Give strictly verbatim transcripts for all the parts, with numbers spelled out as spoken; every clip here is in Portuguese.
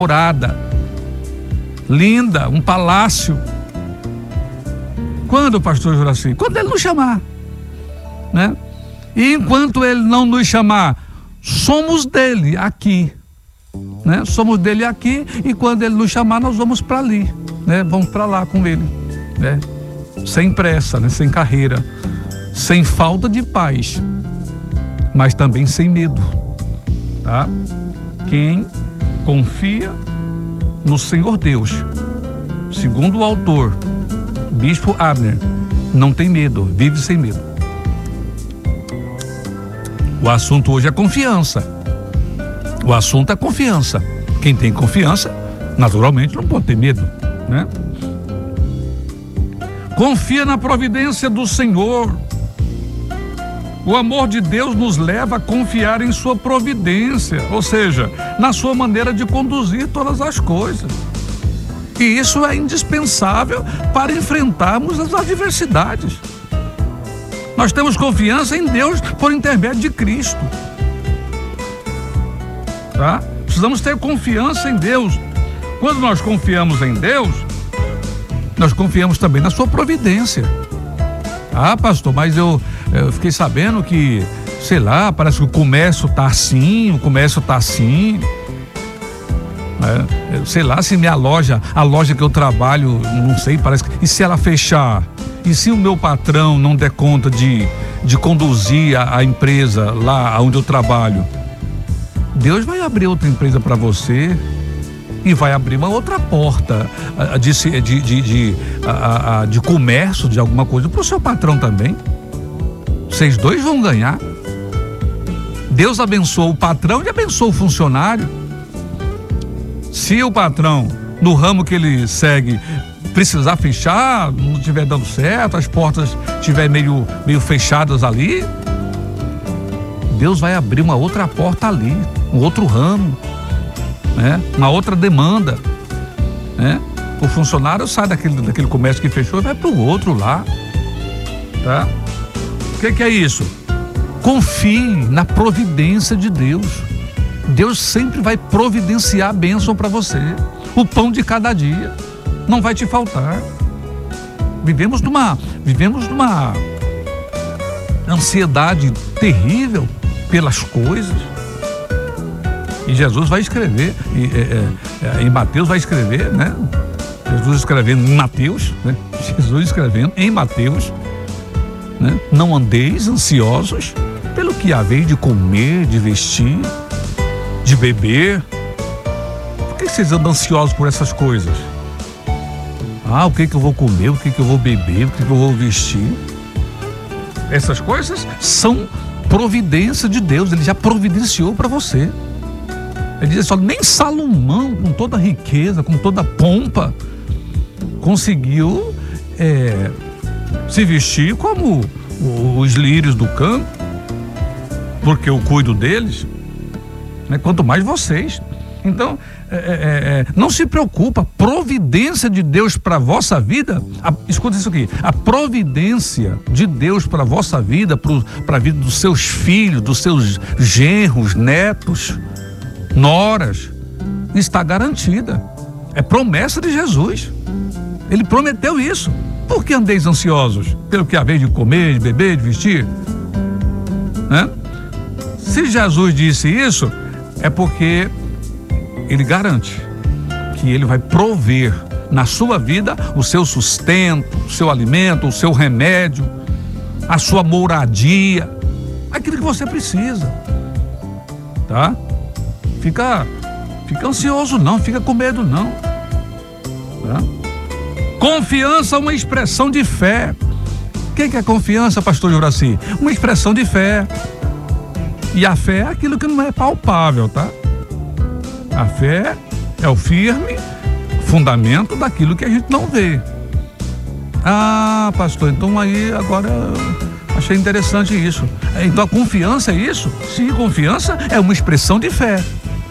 morada linda, um palácio. Quando, pastor Juraci? Quando ele nos chamar, né? E enquanto ele não nos chamar, somos dele aqui, né? Somos dele aqui, e quando ele nos chamar, nós vamos para ali, né? Vamos para lá com ele, né? Sem pressa, né? Sem carreira, sem falta de paz, mas também sem medo, tá? Quem confia no Senhor Deus, segundo o autor, Bispo Abner, não tem medo, vive sem medo. O assunto hoje é confiança. O assunto é confiança. Quem tem confiança, naturalmente não pode ter medo, né? Confia na providência do Senhor. O amor de Deus nos leva a confiar em sua providência, ou seja, na sua maneira de conduzir todas as coisas. E isso é indispensável para enfrentarmos as adversidades. Nós temos confiança em Deus por intermédio de Cristo, tá? Precisamos ter confiança em Deus. Quando nós confiamos em Deus, nós confiamos também na sua providência. Ah, pastor, mas eu, eu fiquei sabendo que, sei lá, parece que o comércio tá assim, o comércio tá assim. É, sei lá, se minha loja, a loja que eu trabalho, não sei, parece que... E se ela fechar? E se o meu patrão não der conta de, de conduzir a, a empresa lá onde eu trabalho? Deus vai abrir outra empresa para você e vai abrir uma outra porta de, de, de, de, a, a, de comércio, de alguma coisa, para o seu patrão também. Vocês dois vão ganhar. Deus abençoa o patrão e abençoa o funcionário. Se o patrão, no ramo que ele segue, precisar fechar, não estiver dando certo, as portas estiverem meio, meio fechadas ali, Deus vai abrir uma outra porta ali, um outro ramo, né? Uma outra demanda, né? O funcionário sai daquele, daquele comércio que fechou e vai para o outro lá, tá? O que, que é isso? Confie na providência de Deus. Deus sempre vai providenciar a bênção para você. O pão de cada dia não vai te faltar. Vivemos numa, vivemos numa ansiedade terrível pelas coisas. E Jesus vai escrever, e, é, é, em Mateus vai escrever, né? Jesus escrevendo em Mateus, né? Jesus escrevendo em Mateus, né? Não andeis ansiosos pelo que haveis de comer, de vestir, de beber. Por que vocês andam ansiosos por essas coisas? Ah, o que que eu vou comer, o que que eu vou beber, o que que eu vou vestir? Essas coisas são providência de Deus, ele já providenciou para você. Ele diz só, nem Salomão, com toda a riqueza, com toda a pompa, conseguiu é, se vestir como os lírios do campo, porque eu cuido deles, né? Quanto mais vocês. Então, é, é, é, não se preocupa, a providência de Deus para a vossa vida, a, escuta isso aqui, a providência de Deus para a vossa vida, para a vida dos seus filhos, dos seus genros, netos, noras, está garantida. É promessa de Jesus. Ele prometeu isso. Por que andeis ansiosos? Pelo que haveis de comer, de beber, de vestir? Né? Se Jesus disse isso, é porque ele garante que ele vai prover na sua vida o seu sustento, o seu alimento, o seu remédio, a sua moradia, aquilo que você precisa, tá? Fica, fica ansioso não, fica com medo não, tá? Confiança é uma expressão de fé. O que é confiança, pastor Juraci? Uma expressão de fé. E a fé é aquilo que não é palpável, tá? A fé é o firme fundamento daquilo que a gente não vê. Ah, pastor, então aí agora achei interessante isso. Então a confiança é isso? Sim, confiança é uma expressão de fé.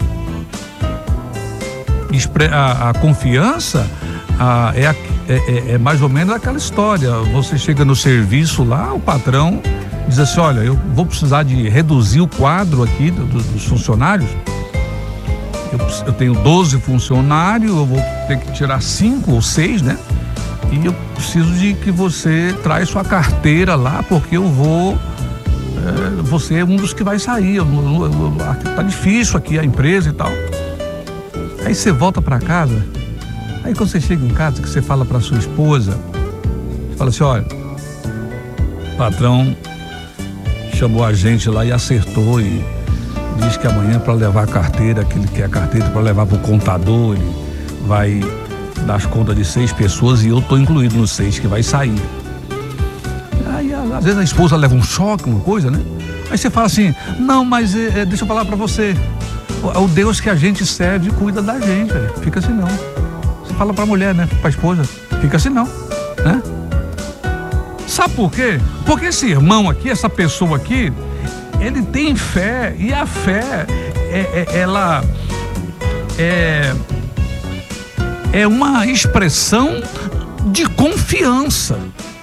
A, a confiança a, é, a, é, é mais ou menos aquela história. Você chega no serviço lá, o patrão diz assim, olha, eu vou precisar de reduzir o quadro aqui do, do, dos funcionários. eu, eu tenho doze funcionários, eu vou ter que tirar cinco ou seis, né? E eu preciso de que você traz sua carteira lá, porque eu vou, é, você é um dos que vai sair, eu, eu, eu, tá difícil aqui a empresa e tal. Aí você volta para casa, aí quando você chega em casa, que você fala para sua esposa, você fala assim, olha, o patrão chamou a gente lá e acertou e diz que amanhã para levar a carteira, que ele quer a carteira para levar para o contador, ele vai dar as contas de seis pessoas e eu tô incluído nos seis que vai sair. Aí às vezes a esposa leva um choque, uma coisa, né? Aí você fala assim, não, mas é, deixa eu falar para você, o, o Deus que a gente serve cuida da gente, véio. Fica assim não. Você fala para a mulher, né? Para a esposa, fica assim não, né? Sabe por quê? Porque esse irmão aqui, essa pessoa aqui, ele tem fé, e a fé, é, é, ela é, é uma expressão de confiança.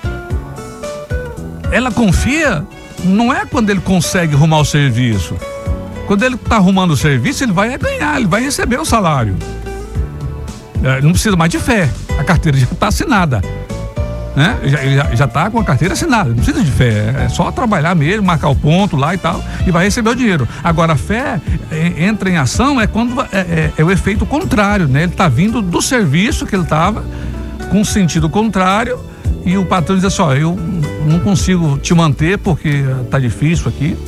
Ela confia, não é quando ele consegue arrumar o serviço. Quando ele está arrumando o serviço, ele vai ganhar, ele vai receber o salário. É, não precisa mais de fé, a carteira já está assinada. Né? Já, já tá com a carteira assinada, não precisa de fé, é só trabalhar mesmo, marcar o ponto lá e tal, e vai receber o dinheiro. Agora a fé é, entra em ação é quando é, é, é o efeito contrário, né? Ele tá vindo do serviço que ele tava com sentido contrário e o patrão diz assim, ó, eu não consigo te manter porque tá difícil aqui.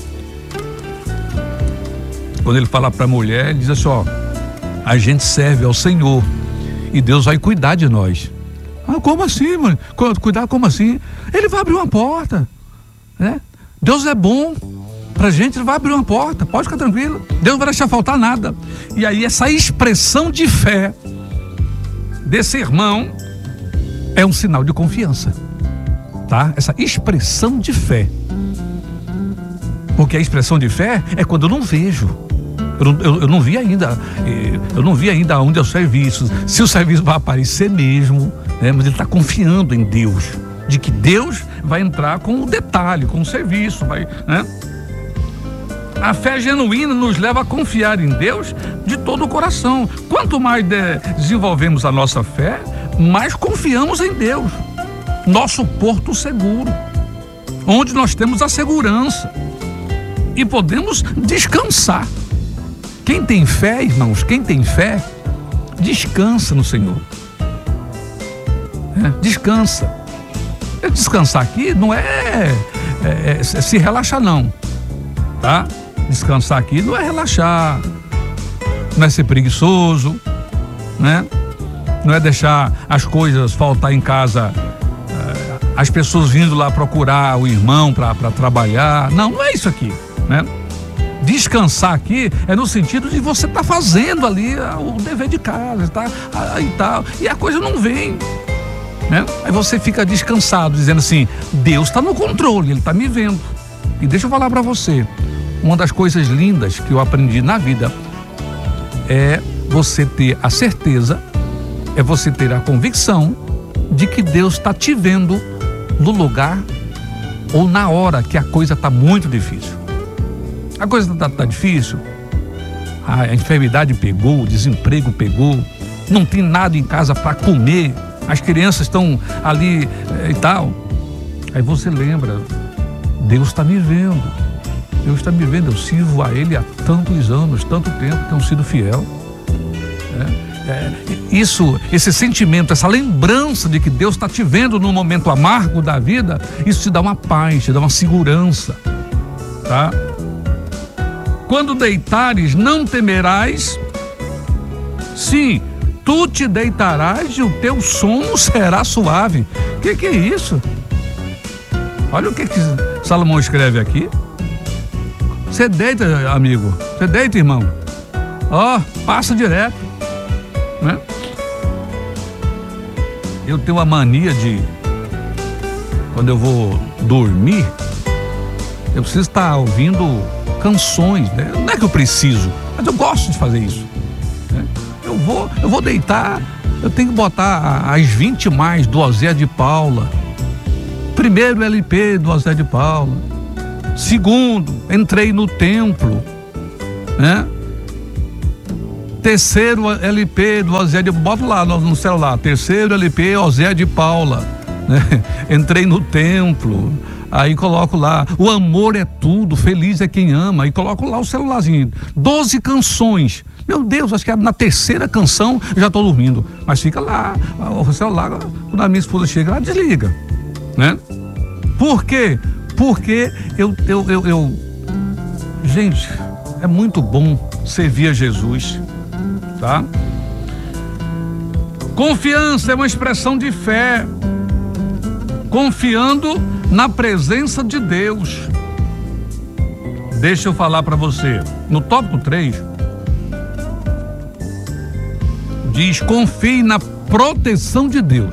Quando ele fala para a mulher, ele diz assim, ó, a gente serve ao Senhor e Deus vai cuidar de nós. Ah, como assim, mano? Cuidar como assim? Ele vai abrir uma porta, né? Deus é bom pra gente, ele vai abrir uma porta, pode ficar tranquilo. Deus não vai deixar faltar nada. E aí essa expressão de fé desse irmão é um sinal de confiança, tá? Essa expressão de fé. Porque a expressão de fé é quando eu não vejo. Eu, eu, eu não vi ainda, eu não vi ainda onde é o serviço, se o serviço vai aparecer mesmo, né? Mas ele está confiando em Deus, de que Deus vai entrar com o detalhe, com o serviço, vai, né? A fé genuína nos leva a confiar em Deus de todo o coração. Quanto mais de, desenvolvemos a nossa fé, mais confiamos em Deus, nosso porto seguro, onde nós temos a segurança e podemos descansar. Quem tem fé, irmãos, quem tem fé, descansa no Senhor. É, descansa. Descansar aqui não é, é, é se relaxar não, tá? Descansar aqui não é relaxar, não é ser preguiçoso, né? Não é deixar as coisas faltar em casa, é, as pessoas vindo lá procurar o irmão para trabalhar. Não, não é isso aqui, né? Descansar aqui é no sentido de você estar tá fazendo ali o dever de casa, tá? E tal, e a coisa não vem, né? Aí você fica descansado, dizendo assim, Deus está no controle, Ele está me vendo. E deixa eu falar para você, uma das coisas lindas que eu aprendi na vida é você ter a certeza, é você ter a convicção de que Deus está te vendo no lugar ou na hora que a coisa está muito difícil. A coisa está tá difícil, a enfermidade pegou, o desemprego pegou, não tem nada em casa para comer, as crianças estão ali é, e tal. Aí você lembra, Deus está me vendo, Deus está me vendo, eu sirvo a Ele há tantos anos, tanto tempo, tenho sido fiel. É, é, isso, esse sentimento, essa lembrança de que Deus está te vendo no momento amargo da vida, isso te dá uma paz, te dá uma segurança, tá? Quando deitares, não temerás, sim, tu te deitarás e o teu sono será suave. O que, que é isso? Olha o que, que Salomão escreve aqui. Você deita, amigo, você deita, irmão. Ó, oh, passa direto, né? Eu tenho uma mania de, quando eu vou dormir, eu preciso estar ouvindo canções, né? Não é que eu preciso, mas eu gosto de fazer isso, né? Eu vou, eu vou deitar, eu tenho que botar as vinte mais do Ozé de Paula. Primeiro L P do Ozé de Paula. Segundo, entrei no templo, né? terceiro L P do Ozé de, bota lá no, no celular, terceiro L P Ozé de Paula, né? Entrei no templo, aí coloco lá, o amor é tudo, feliz é quem ama, e coloco lá o celularzinho, doze canções. Meu Deus, acho que na terceira canção eu já estou dormindo, mas fica lá, o celular, quando a minha esposa chega, ela desliga, né? Por quê? Porque eu, eu, eu, eu gente, é muito bom servir a Jesus, tá? Confiança é uma expressão de fé, confiando na presença de Deus. Deixa eu falar para você, no tópico três, diz: confie na proteção de Deus.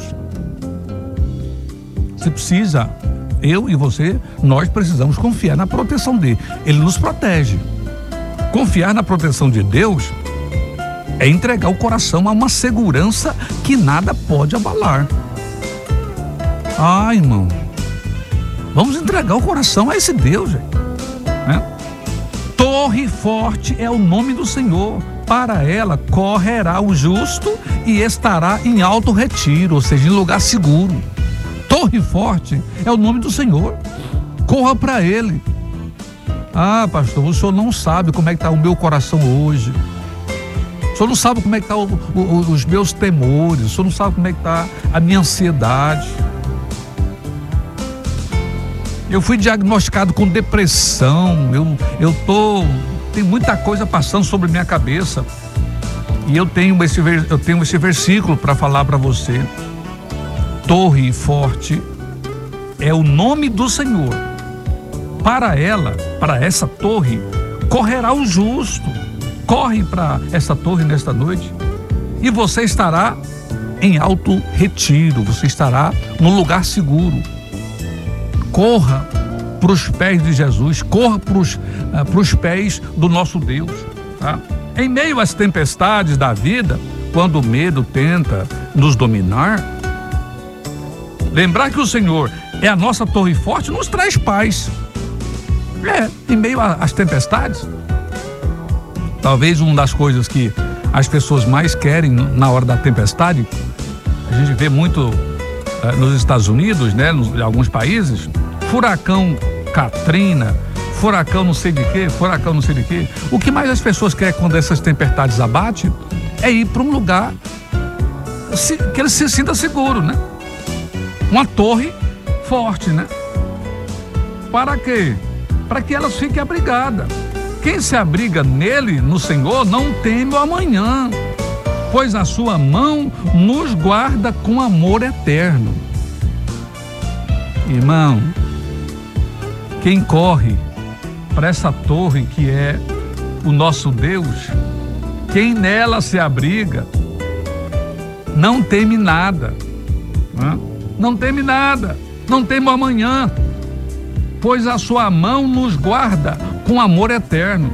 Você precisa, eu e você, nós precisamos confiar na proteção dele. Ele nos protege. Confiar na proteção de Deus é entregar o coração a uma segurança que nada pode abalar. Ah, irmão, vamos entregar o coração a esse Deus, né? Torre forte é o nome do Senhor. Para ela correrá o justo e estará em alto retiro, ou seja, em lugar seguro. Torre forte é o nome do Senhor. Corra para ele. Ah, pastor, o senhor não sabe como é que está o meu coração hoje. O senhor não sabe como é que estão tá os meus temores. O senhor não sabe como é que está a minha ansiedade. Eu fui diagnosticado com depressão. Eu, eu tô, tem muita coisa passando sobre minha cabeça. E eu tenho esse, eu tenho esse versículo para falar para você. Torre forte é o nome do Senhor. Para ela, para essa torre, correrá o justo. Corre para essa torre nesta noite e você estará em alto retiro, você estará num lugar seguro. Corra para os pés de Jesus, corra para os uh, para os pés do nosso Deus, tá? Em meio às tempestades da vida, quando o medo tenta nos dominar, lembrar que o Senhor é a nossa torre forte nos traz paz. É, em meio às tempestades, talvez uma das coisas que as pessoas mais querem na hora da tempestade, a gente vê muito uh, nos Estados Unidos, né, em alguns países, furacão Katrina, furacão não sei de quê, furacão não sei de quê. O que mais as pessoas querem quando essas tempestades abatem é ir para um lugar se, que ele se sinta seguro, né? Uma torre forte, né? Para quê? Para que elas fiquem abrigadas. Quem se abriga nele, no Senhor, não teme o amanhã, pois a sua mão nos guarda com amor eterno. Irmão, quem corre para essa torre que é o nosso Deus, quem nela se abriga, não teme nada, né? Não teme nada, não teme o amanhã, pois a sua mão nos guarda com amor eterno.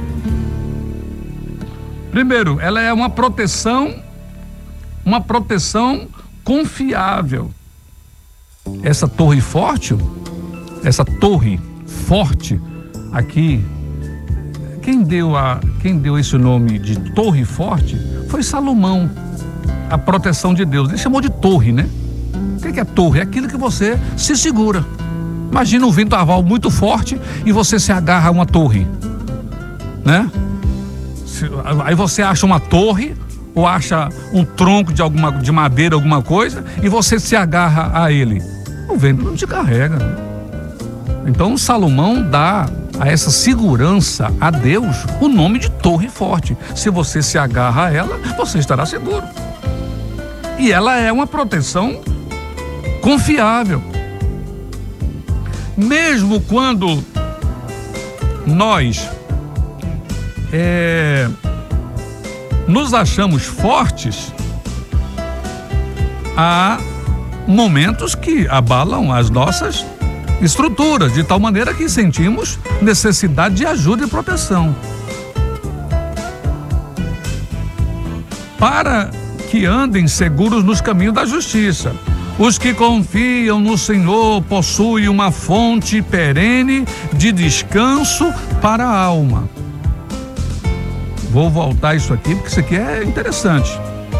Primeiro, ela é uma proteção, uma proteção confiável. Essa torre forte, essa torre forte aqui, quem deu a, quem deu esse nome de torre forte foi Salomão, a proteção de Deus. Ele chamou de torre, né? O que é torre? É aquilo que você se segura. Imagina um vendaval muito forte e você se agarra a uma torre, né? Aí você acha uma torre ou acha um tronco de alguma de madeira, alguma coisa, e você se agarra a ele. O vento não te carrega. Então Salomão dá a essa segurança a Deus o nome de torre forte. Se você se agarra a ela, você estará seguro. E ela é uma proteção confiável. Mesmo quando nós é, nos achamos fortes, há momentos que abalam as nossas estruturas, de tal maneira que sentimos necessidade de ajuda e proteção. Para que andem seguros nos caminhos da justiça. Os que confiam no Senhor possuem uma fonte perene de descanso para a alma. Vou voltar a isso aqui, porque isso aqui é interessante.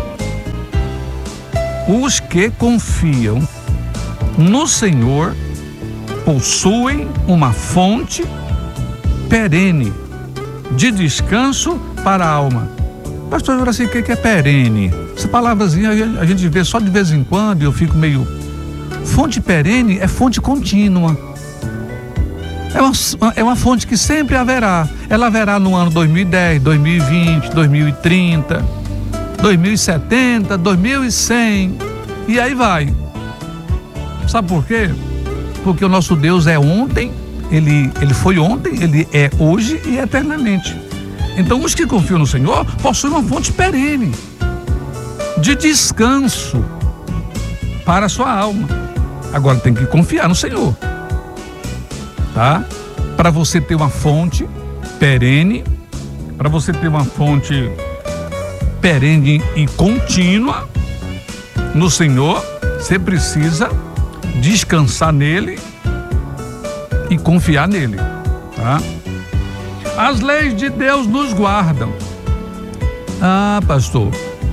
Os que confiam no Senhor possuem uma fonte perene de descanso para a alma. Pastor Juraci, o que é perene? Essa palavrazinha a gente vê só de vez em quando e eu fico meio... Fonte perene é fonte contínua. É uma, é uma fonte que sempre haverá. Ela haverá no ano dois mil e dez, dois mil e vinte, dois mil e trinta, dois mil e setenta, dois mil e cem e aí vai. Sabe por quê? Porque o nosso Deus é ontem, ele, ele foi ontem, ele é hoje e eternamente. Então os que confiam no Senhor possuem uma fonte perene de descanso para a sua alma. Agora tem que confiar no Senhor, tá? Para você ter uma fonte perene, para você ter uma fonte perene e contínua no Senhor, você precisa descansar nele e confiar nele, tá? As leis de Deus nos guardam. Ah, pastor,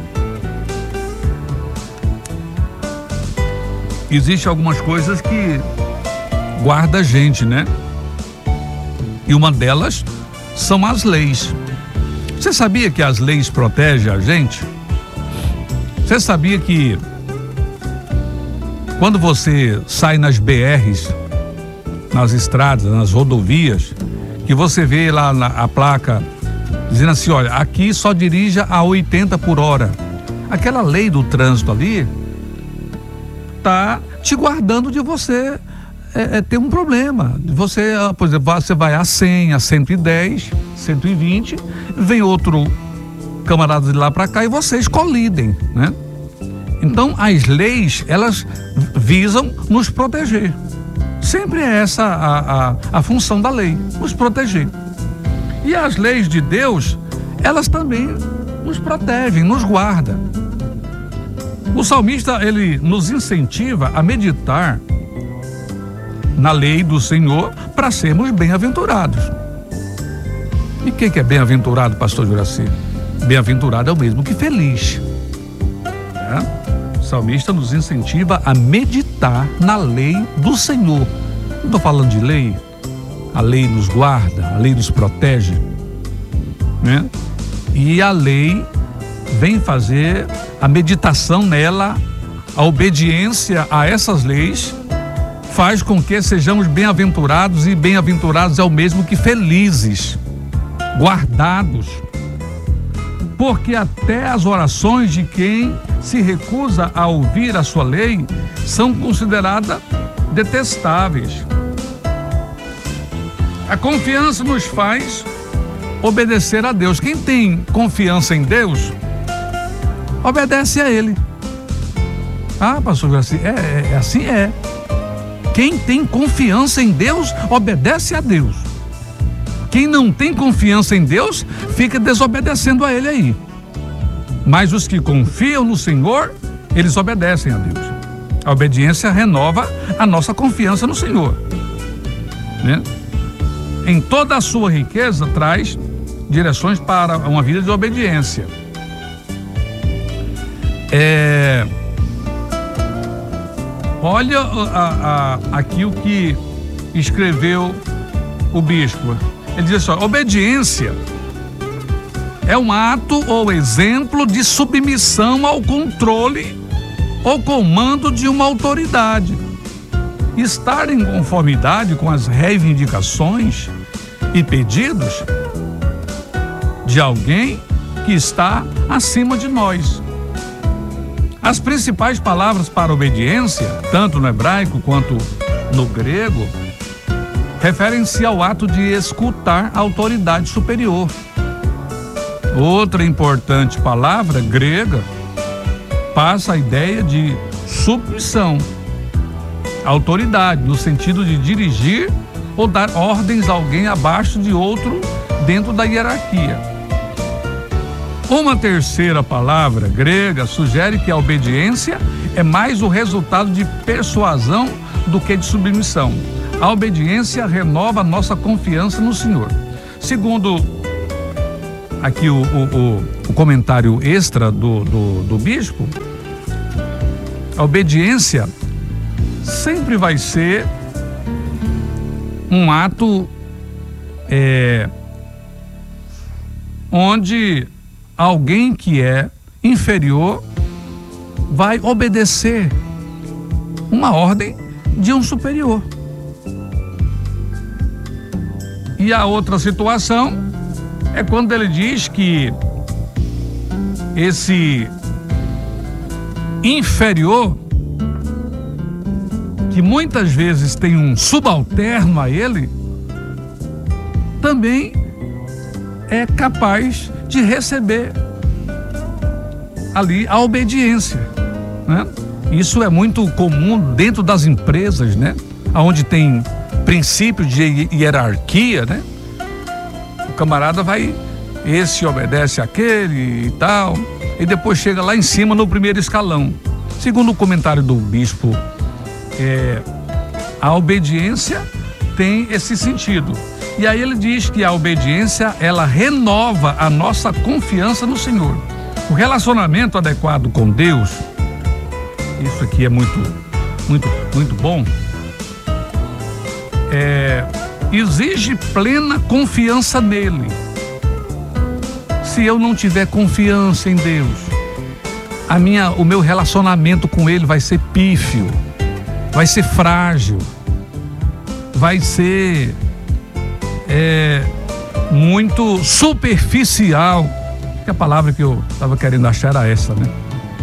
existem algumas coisas que guarda a gente, né? E uma delas são as leis. Você sabia que as leis protegem a gente? Você sabia que quando você sai nas B Rs, nas estradas, nas rodovias, que você vê lá na, a placa dizendo assim, olha, aqui só dirija a oitenta por hora. Aquela lei do trânsito ali tá te guardando de você é, é, ter um problema. Você, por exemplo, você vai a cem, a cento e dez, cento e vinte, vem outro camarada de lá para cá e vocês colidem, né? Então, as leis, elas visam nos proteger. Sempre é essa a, a, a função da lei, nos proteger. E as leis de Deus, elas também nos protegem, nos guardam. O salmista, ele nos incentiva a meditar na lei do Senhor para sermos bem-aventurados. E o que, que é bem-aventurado, pastor Juraci? Bem-aventurado é o mesmo que feliz. É? O salmista nos incentiva a meditar na lei do Senhor. Não estou falando de lei. A lei nos guarda, a lei nos protege, né? E a lei vem fazer a meditação nela, a obediência a essas leis, faz com que sejamos bem-aventurados, e bem-aventurados é o mesmo que felizes, guardados. Porque até as orações de quem se recusa a ouvir a sua lei são consideradas detestáveis. A confiança nos faz obedecer a Deus. Quem tem confiança em Deus, obedece a Ele. Ah, pastor, assim, é, é, é assim é. Quem tem confiança em Deus, obedece a Deus. Quem não tem confiança em Deus, fica desobedecendo a Ele aí. Mas os que confiam no Senhor, eles obedecem a Deus. A obediência renova a nossa confiança no Senhor, né? Em toda a sua riqueza, traz direções para uma vida de obediência. É... Olha a, a, aqui o que escreveu o bispo. Ele diz assim: obediência é um ato ou exemplo de submissão ao controle ou comando de uma autoridade. Estar em conformidade com as reivindicações e pedidos de alguém que está acima de nós. As principais palavras para obediência, tanto no hebraico quanto no grego, referem-se ao ato de escutar a autoridade superior. Outra importante palavra grega passa a ideia de submissão, autoridade, no sentido de dirigir ou dar ordens a alguém abaixo de outro dentro da hierarquia. Uma terceira palavra grega sugere que a obediência é mais o resultado de persuasão do que de submissão. A obediência renova nossa confiança no Senhor. Segundo aqui o, o, o, o comentário extra do, do, do bispo, a obediência sempre vai ser um ato é, onde alguém que é inferior vai obedecer uma ordem de um superior. E a outra situação é quando ele diz que esse inferior, que muitas vezes tem um subalterno a ele, também é capaz de receber ali a obediência, né? Isso é muito comum dentro das empresas, né? Onde tem princípio de hierarquia, né? O camarada vai, esse obedece àquele e tal, e depois chega lá em cima no primeiro escalão. Segundo o comentário do bispo, é, a obediência tem esse sentido. E aí ele diz que a obediência, ela renova a nossa confiança no Senhor. O relacionamento adequado com Deus, isso aqui é muito, muito, muito bom, é, exige plena confiança nele. Se eu não tiver confiança em Deus, a minha, o meu relacionamento com ele vai ser pífio, vai ser frágil, vai ser é, muito superficial. Que a palavra que eu estava querendo achar era essa, né?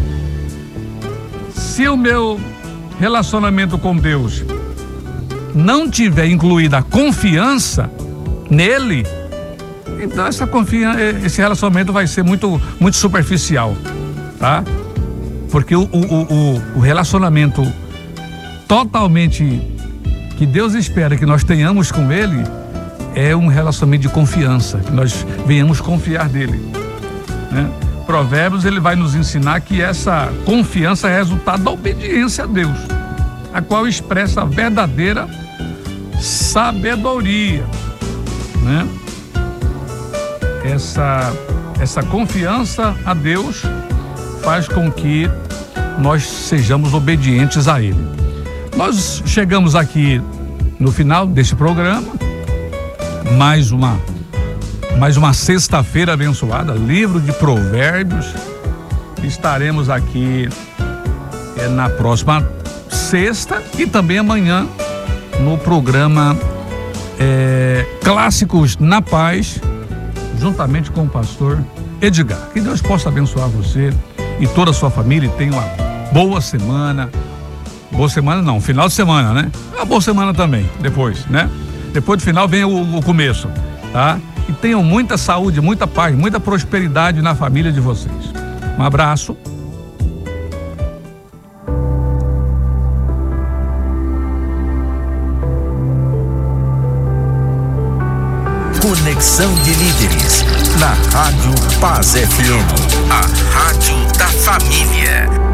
Se o meu relacionamento com Deus não tiver incluída a confiança nele, então essa confiança, esse relacionamento vai ser muito, muito superficial, tá? Porque o, o, o, o relacionamento totalmente que Deus espera que nós tenhamos com ele é um relacionamento de confiança, que nós venhamos confiar nele, né? Provérbios, ele vai nos ensinar que essa confiança é resultado da obediência a Deus, a qual expressa a verdadeira sabedoria, né? Essa, essa confiança a Deus faz com que nós sejamos obedientes a Ele. Nós chegamos aqui no final deste programa, mais uma, mais uma sexta-feira abençoada, livro de Provérbios. Estaremos aqui é, na próxima sexta e também amanhã no programa é, Clássicos na Paz, juntamente com o pastor Edgar. Que Deus possa abençoar você e toda a sua família e tenha uma boa semana. Boa semana não, final de semana, né? Uma boa semana também, depois, né? Depois do final vem o, o começo, tá? E tenham muita saúde, muita paz, muita prosperidade na família de vocês. Um abraço. Conexão de Líderes, na Rádio Paz F M, a rádio da família.